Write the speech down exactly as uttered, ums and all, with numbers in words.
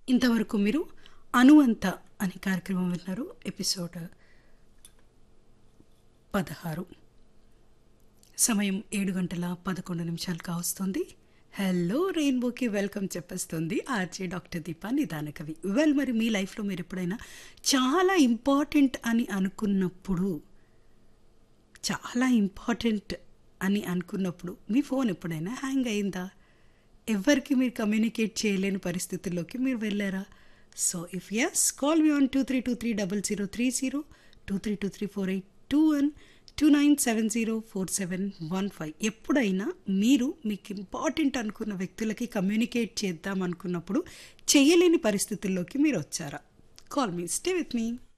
ఇంతవరకు మీరు అనువంత అనే కార్యక్రమం విన్నారు. ఎపిసోడ్ పదహారు. సమయం ఏడు గంటల పదకొండు నిమిషాలు కావస్తుంది. హలో రెయిన్బోకి వెల్కమ్ చెప్పేస్తుంది ఆర్జే డాక్టర్ దీప నిదాన కవి. వెల్, మరి మీ లైఫ్లో మీరు ఎప్పుడైనా చాలా ఇంపార్టెంట్ అని అనుకున్నప్పుడు చాలా ఇంపార్టెంట్ అని అనుకున్నప్పుడు మీ ఫోన్ ఎప్పుడైనా హ్యాంగ్ అయిందా? ఎవరికి మీరు కమ్యూనికేట్ చేయలేని పరిస్థితుల్లోకి మీరు వెళ్ళారా? So if yes, call me on two three two three double zero three zero two three two three four eight two one two nine seven zero four seven one five. ఎప్పుడైనా మీరు మీకు important అనుకున్న వ్యక్తులకి communicate చేద్దాం అనుకున్నప్పుడు చేయలేని పరిస్థితుల్లోకి మీరు వచ్చారా? Call me, stay with me.